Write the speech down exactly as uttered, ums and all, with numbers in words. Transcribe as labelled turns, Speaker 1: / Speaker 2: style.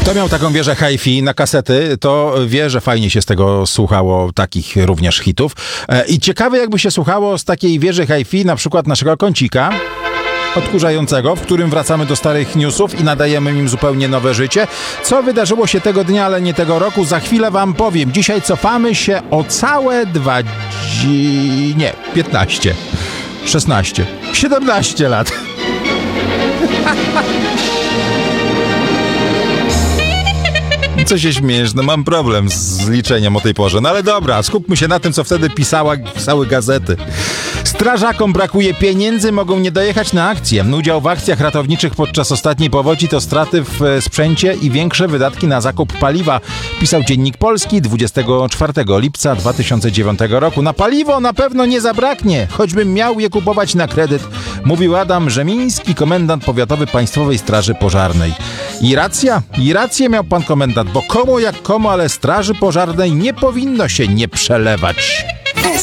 Speaker 1: Kto miał taką wieżę hi-fi na kasety, to wie, że fajnie się z tego słuchało takich również hitów. I ciekawe, jakby się słuchało z takiej wieży hi-fi, na przykład naszego kącika odkurzającego, w którym wracamy do starych newsów i nadajemy im zupełnie nowe życie. Co wydarzyło się tego dnia, ale nie tego roku, za chwilę wam powiem. Dzisiaj cofamy się o całe dwadzieścia... nie, piętnaście, szesnaście, siedemnaście lat. Co się śmiejesz? No mam problem z liczeniem o tej porze. No ale dobra, skupmy się na tym, co wtedy pisała, pisały gazety. Strażakom brakuje pieniędzy, mogą nie dojechać na akcję. Udział w akcjach ratowniczych podczas ostatniej powodzi to straty w sprzęcie i większe wydatki na zakup paliwa, pisał Dziennik Polski dwudziestego czwartego lipca dwa tysiące dziewiątego roku. Na paliwo na pewno nie zabraknie, choćbym miał je kupować na kredyt, mówił Adam Rzemiński, komendant powiatowy Państwowej Straży Pożarnej. I racja, i rację miał pan komendant, bo komu jak komu, ale Straży Pożarnej nie powinno się nie przelewać.